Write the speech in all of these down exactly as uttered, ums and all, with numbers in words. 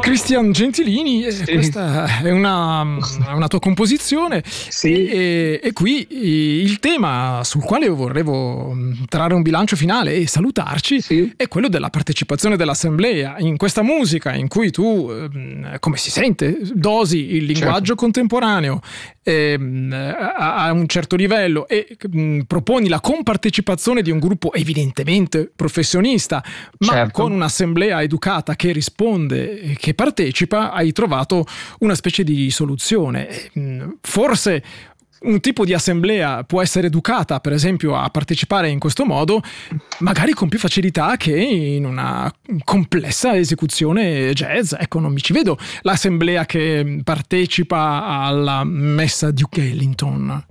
Christian Gentilini, Sì. questa è una, una tua composizione, Sì. e, e qui il tema sul quale io vorrevo trarre un bilancio finale e salutarci Sì. è quello della partecipazione dell'assemblea in questa musica in cui tu, ehm, come si sente, dosi il linguaggio Certo. contemporaneo ehm, a, a un certo livello e mh, proponi la compartecipazione di un gruppo evidentemente professionista, ma Certo. con un'assemblea educata che risponde e che partecipa, hai trovato una specie di soluzione. Mh, Forse un tipo di assemblea può essere educata, per esempio, a partecipare in questo modo, magari con più facilità che in una complessa esecuzione jazz. Ecco, non mi ci vedo l'assemblea che partecipa alla messa Duke Ellington.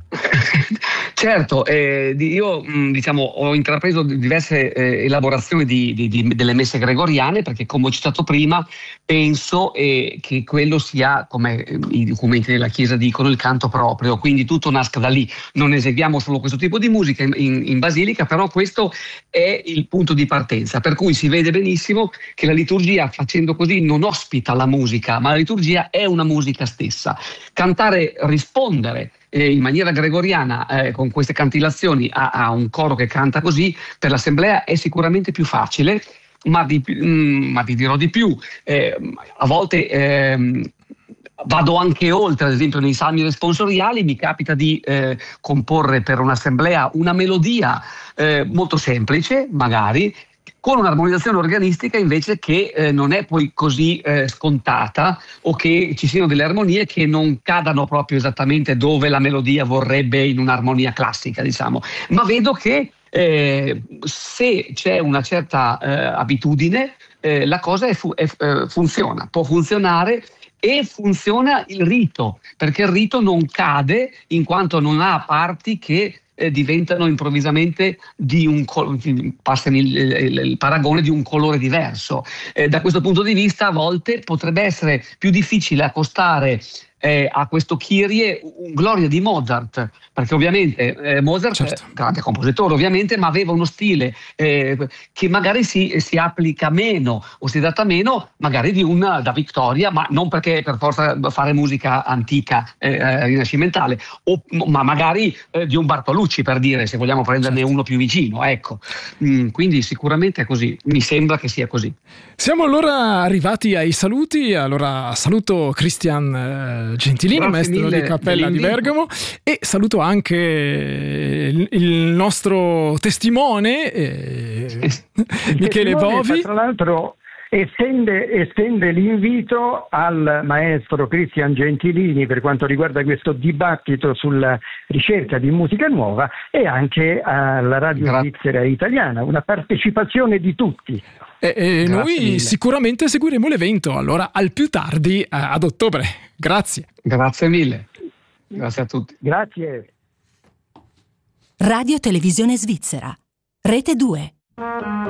Certo, eh, di- io mh, diciamo, ho intrapreso di- diverse eh, elaborazioni di- di- di- delle messe gregoriane, perché come ho citato prima penso eh, che quello sia, come eh, i documenti della Chiesa dicono, il canto proprio, quindi tutto nasca da lì. Non eseguiamo solo questo tipo di musica in, in- in basilica, però questo è il punto di partenza, per cui si vede benissimo che la liturgia, facendo così, non ospita la musica, ma la liturgia è una musica stessa. Cantare, rispondere eh, in maniera gregoriana eh, con queste cantillazioni a, a un coro che canta così per l'assemblea è sicuramente più facile, ma, di, mm, ma vi dirò di più, eh, a volte ehm, vado anche oltre. Ad esempio nei salmi responsoriali mi capita di eh, comporre per un'assemblea una melodia eh, molto semplice, magari con un'armonizzazione organistica invece che eh, non è poi così eh, scontata, o che ci siano delle armonie che non cadano proprio esattamente dove la melodia vorrebbe in un'armonia classica, diciamo. Ma vedo che eh, se c'è una certa eh, abitudine, eh, la cosa è fu- è, eh, funziona, può funzionare. E funziona il rito, perché il rito non cade in quanto non ha parti che eh, diventano improvvisamente di un col- passami il, il- il paragone, di un colore diverso. Eh, da questo punto di vista a volte potrebbe essere più difficile accostare eh, a questo Kyrie un Gloria di Mozart, perché ovviamente eh, Mozart Certo. è un grande compositore ovviamente, ma aveva uno stile eh, che magari si, si applica meno o si adatta meno magari di una da Victoria, ma non perché per forza fare musica antica eh, rinascimentale, o, ma magari eh, di un Bartolucci, per dire, se vogliamo prenderne Certo. uno più vicino, ecco. Mm, quindi sicuramente è così, mi sembra che sia così. Siamo allora arrivati ai saluti. Allora saluto Christian eh, Gentilini, Grazie maestro mille di cappella di dell'invito. Bergamo, e saluto anche il, il nostro testimone eh, Il Michele testimone, Bovi. tra l'altro, estende, estende l'invito al maestro Christian Gentilini per quanto riguarda questo dibattito sulla ricerca di musica nuova, e anche alla Radio Gra- Svizzera Italiana, una partecipazione di tutti. E, e Grazie noi mille. sicuramente seguiremo l'evento, allora al più tardi eh, ad ottobre. Grazie. Grazie mille, grazie a tutti. Grazie. Radio Televisione Svizzera, Rete due.